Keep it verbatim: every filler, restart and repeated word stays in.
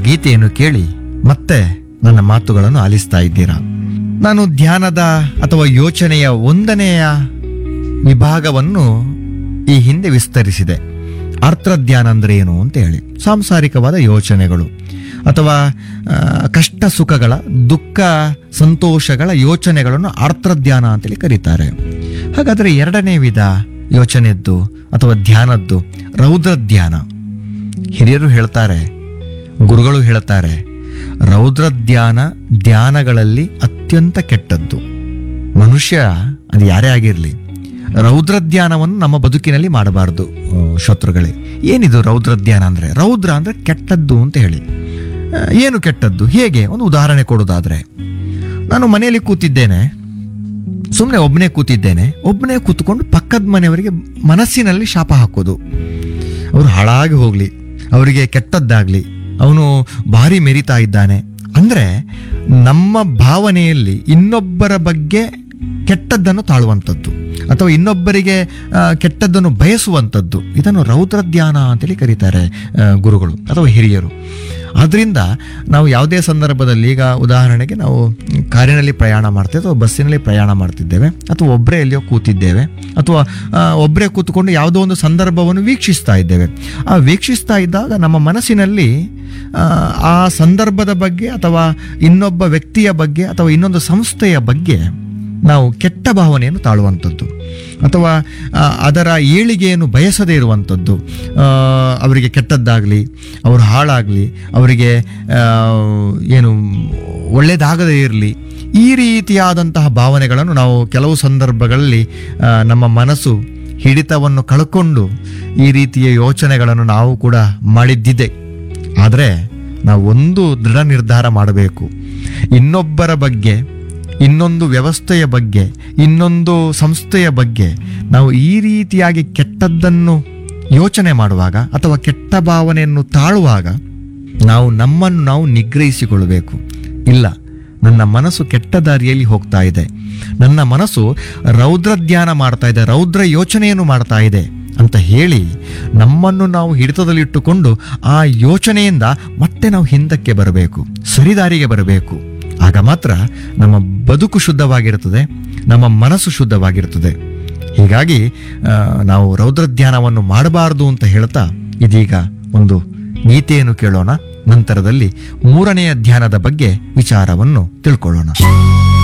ಗೀತೆಯನ್ನು ಕೇಳಿ ಮತ್ತೆ ನನ್ನ ಮಾತುಗಳನ್ನು ಆಲಿಸ್ತಾ ಇದ್ದೀರಾ. ನಾನು ಧ್ಯಾನದ ಅಥವಾ ಯೋಚನೆಯ ಒಂದನೆಯ ವಿಭಾಗವನ್ನು ಈ ಹಿಂದೆ ವಿಸ್ತರಿಸಿದೆ. ಅರ್ಥಧ್ಯಾನ ಅಂದ್ರೆ ಏನು ಅಂತ ಹೇಳಿ, ಸಾಂಸಾರಿಕವಾದ ಯೋಚನೆಗಳು ಅಥವಾ ಆ, ಕಷ್ಟ ಸುಖಗಳ, ದುಃಖ ಸಂತೋಷಗಳ ಯೋಚನೆಗಳನ್ನು ಅರ್ಥಧ್ಯಾನ ಅಂತೇಳಿ ಕರೀತಾರೆ. ಹಾಗಾದರೆ ಎರಡನೇ ವಿಧ ಯೋಚನೆದ್ದು ಅಥವಾ ಧ್ಯಾನದ್ದು ರೌದ್ರ ಧ್ಯಾನ. ಹಿರಿಯರು ಹೇಳ್ತಾರೆ, ಗುರುಗಳು ಹೇಳ್ತಾರೆ, ರೌದ್ರ ಧ್ಯಾನ ಧ್ಯಾನಗಳಲ್ಲಿ ಅತ್ಯಂತ ಕೆಟ್ಟದ್ದು. ಮನುಷ್ಯ ಅದು ಯಾರೇ ಆಗಿರಲಿ ರೌದ್ರ ಧ್ಯಾನವನ್ನು ನಮ್ಮ ಬದುಕಿನಲ್ಲಿ ಮಾಡಬಾರದು. ಶತ್ರುಗಳೇ, ಏನಿದು ರೌದ್ರ ಧ್ಯಾನ ಅಂದರೆ? ರೌದ್ರ ಅಂದರೆ ಕೆಟ್ಟದ್ದು ಅಂತ ಹೇಳಿ. ಏನು ಕೆಟ್ಟದ್ದು? ಹೇಗೆ? ಒಂದು ಉದಾಹರಣೆ ಕೊಡೋದಾದ್ರೆ, ನಾನು ಮನೆಯಲ್ಲಿ ಕೂತಿದ್ದೇನೆ, ಸುಮ್ಮನೆ ಒಬ್ಬನೇ ಕೂತಿದ್ದೇನೆ. ಒಬ್ಬನೇ ಕೂತ್ಕೊಂಡು ಪಕ್ಕದ ಮನೆಯವರಿಗೆ ಮನಸ್ಸಿನಲ್ಲಿ ಶಾಪ ಹಾಕೋದು, ಅವರು ಹಾಳಾಗಿ ಹೋಗ್ಲಿ, ಅವರಿಗೆ ಕೆಟ್ಟದ್ದಾಗ್ಲಿ, ಅವನು ಭಾರಿ ಮೆರಿತಾ ಇದ್ದಾನೆ ಅಂದ್ರೆ ನಮ್ಮ ಭಾವನೆಯಲ್ಲಿ ಇನ್ನೊಬ್ಬರ ಬಗ್ಗೆ ಕೆಟ್ಟದ್ದನ್ನು ತಾಳುವಂಥದ್ದು ಅಥವಾ ಇನ್ನೊಬ್ಬರಿಗೆ ಆ, ಕೆಟ್ಟದ್ದನ್ನು ಬಯಸುವಂಥದ್ದು, ಇದನ್ನು ರೌದ್ರ ಧ್ಯಾನ ಅಂತೇಳಿ ಕರೀತಾರೆ ಆ, ಗುರುಗಳು ಅಥವಾ ಹಿರಿಯರು. ಆದ್ದರಿಂದ ನಾವು ಯಾವುದೇ ಸಂದರ್ಭದಲ್ಲಿ, ಈಗ ಉದಾಹರಣೆಗೆ ನಾವು ಕಾರಿನಲ್ಲಿ ಪ್ರಯಾಣ ಮಾಡ್ತೇವೆ ಅಥವಾ ಬಸ್ಸಿನಲ್ಲಿ ಪ್ರಯಾಣ ಮಾಡ್ತಿದ್ದೇವೆ ಅಥವಾ ಒಬ್ಬರೇ ಎಲ್ಲಿಯೋ ಕೂತಿದ್ದೇವೆ ಅಥವಾ ಒಬ್ಬರೇ ಕೂತ್ಕೊಂಡು ಯಾವುದೋ ಒಂದು ಸಂದರ್ಭವನ್ನು ವೀಕ್ಷಿಸ್ತಾ ಇದ್ದೇವೆ. ಆ ವೀಕ್ಷಿಸ್ತಾ ಇದ್ದಾಗ ನಮ್ಮ ಮನಸ್ಸಿನಲ್ಲಿ ಆ, ಆ ಸಂದರ್ಭದ ಬಗ್ಗೆ ಅಥವಾ ಇನ್ನೊಬ್ಬ ವ್ಯಕ್ತಿಯ ಬಗ್ಗೆ ಅಥವಾ ಇನ್ನೊಂದು ಸಂಸ್ಥೆಯ ಬಗ್ಗೆ ನಾವು ಕೆಟ್ಟ ಭಾವನೆಯನ್ನು ತಾಳುವಂಥದ್ದು ಅಥವಾ ಆ, ಅದರ ಏಳಿಗೆಯನ್ನು ಬಯಸದೇ ಇರುವಂಥದ್ದು, ಆ, ಅವರಿಗೆ ಕೆಟ್ಟದ್ದಾಗಲಿ, ಅವರು ಹಾಳಾಗಲಿ, ಅವರಿಗೆ ಆ, ಏನು ಒಳ್ಳೆಯದಾಗದೇ ಇರಲಿ, ಈ ರೀತಿಯಾದಂತಹ ಭಾವನೆಗಳನ್ನು ನಾವು ಕೆಲವು ಸಂದರ್ಭಗಳಲ್ಲಿ ಆ, ನಮ್ಮ ಮನಸ್ಸು ಹಿಡಿತವನ್ನು ಕಳ್ಕೊಂಡು ಈ ರೀತಿಯ ಯೋಚನೆಗಳನ್ನು ನಾವು ಕೂಡ ಮಾಡಿದ್ದಿದೆ. ಆದರೆ ನಾವು ಒಂದು ದೃಢ ನಿರ್ಧಾರ ಮಾಡಬೇಕು. ಇನ್ನೊಬ್ಬರ ಬಗ್ಗೆ, ಇನ್ನೊಂದು ವ್ಯವಸ್ಥೆಯ ಬಗ್ಗೆ, ಇನ್ನೊಂದು ಸಂಸ್ಥೆಯ ಬಗ್ಗೆ ನಾವು ಈ ರೀತಿಯಾಗಿ ಕೆಟ್ಟದ್ದನ್ನು ಯೋಚನೆ ಮಾಡುವಾಗ ಅಥವಾ ಕೆಟ್ಟ ಭಾವನೆಯನ್ನು ತಾಳುವಾಗ ನಾವು ನಮ್ಮನ್ನು ನಾವು ನಿಗ್ರಹಿಸಿಕೊಳ್ಳಬೇಕು. ಇಲ್ಲ, ನನ್ನ ಮನಸ್ಸು ಕೆಟ್ಟ ದಾರಿಯಲ್ಲಿ ಹೋಗ್ತಾ ಇದೆ, ನನ್ನ ಮನಸ್ಸು ರೌದ್ರ ಧ್ಯಾನ ಮಾಡ್ತಾ ಇದೆ, ರೌದ್ರ ಯೋಚನೆಯನ್ನು ಮಾಡ್ತಾ ಇದೆ ಅಂತ ಹೇಳಿ ನಮ್ಮನ್ನು ನಾವು ಹಿಡಿತದಲ್ಲಿಟ್ಟುಕೊಂಡು ಆ ಯೋಚನೆಯಿಂದ ಮತ್ತೆ ನಾವು ಹಿಂದಕ್ಕೆ ಬರಬೇಕು, ಸರಿದಾರಿಗೆ ಬರಬೇಕು. ಆಗ ಮಾತ್ರ ನಮ್ಮ ಬದುಕು ಶುದ್ಧವಾಗಿರುತ್ತದೆ, ನಮ್ಮ ಮನಸ್ಸು ಶುದ್ಧವಾಗಿರುತ್ತದೆ. ಹೀಗಾಗಿ ಆ, ನಾವು ರೌದ್ರ ಧ್ಯಾನವನ್ನು ಮಾಡಬಾರದು ಅಂತ ಹೇಳ್ತಾ ಇದೀಗ ಒಂದು ಗೀತೆಯನ್ನು ಕೇಳೋಣ. ನಂತರದಲ್ಲಿ ಮೂರನೆಯ ಧ್ಯಾನದ ಬಗ್ಗೆ ವಿಚಾರವನ್ನು ತಿಳ್ಕೊಳ್ಳೋಣ.